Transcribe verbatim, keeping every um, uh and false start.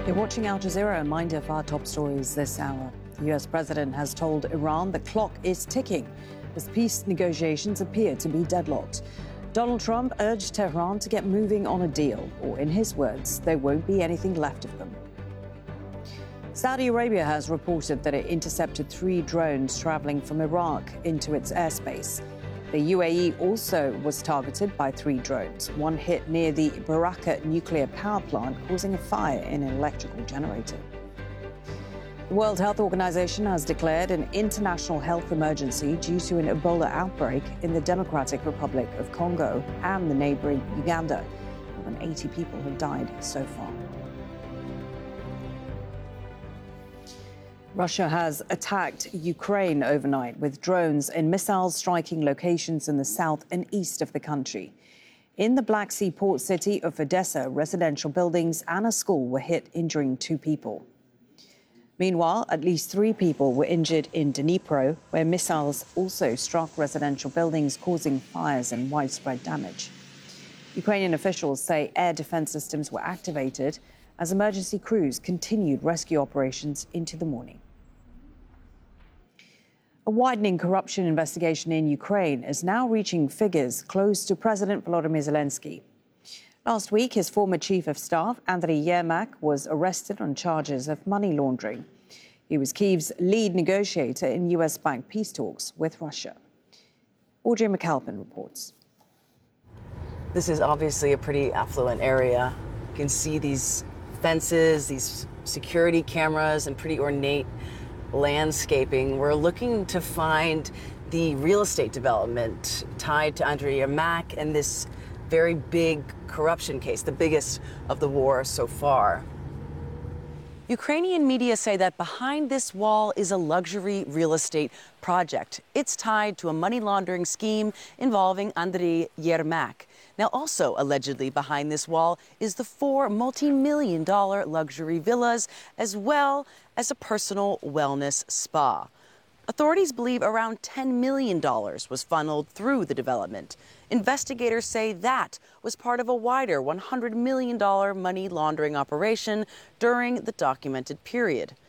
You're watching Al Jazeera. A reminder of our top stories this hour. The U S president has told Iran the clock is ticking as peace negotiations appear to be deadlocked. Donald Trump urged Tehran to get moving on a deal, or in his words, there won't be anything left of them. Saudi Arabia has reported that it intercepted three drones traveling from Iraq into its airspace. The U A E also was targeted by three drones. One hit near the Barakah nuclear power plant, causing a fire in an electrical generator. The World Health Organization has declared an international health emergency due to an Ebola outbreak in the Democratic Republic of Congo and the neighboring Uganda. More than eighty people have died so far. Russia has attacked Ukraine overnight with drones and missiles striking locations in the south and east of the country. In the Black Sea port city of Odessa, residential buildings and a school were hit, injuring two people. Meanwhile, at least three people were injured in Dnipro, where missiles also struck residential buildings, causing fires and widespread damage. Ukrainian officials say air defense systems were activated as emergency crews continued rescue operations into the morning. A widening corruption investigation in Ukraine is now reaching figures close to President Volodymyr Zelensky. Last week, his former chief of staff, Andriy Yermak, was arrested on charges of money laundering. He was Kyiv's lead negotiator in U S-backed peace talks with Russia. Audrey McAlpin reports. This is obviously a pretty affluent area. You can see these fences, these security cameras, and pretty ornate landscaping. We're looking to find the real estate development tied to Andriy Yermak and this very big corruption case, the biggest of the war so far. Ukrainian media say that behind this wall is a luxury real estate project. It's tied to a money laundering scheme involving Andriy Yermak. Now, also allegedly behind this wall is the four multi-million dollar luxury villas, as well as a personal wellness spa. Authorities believe around ten million dollars was funneled through the development. Investigators say that was part of a wider one hundred million dollar money laundering operation during the documented period.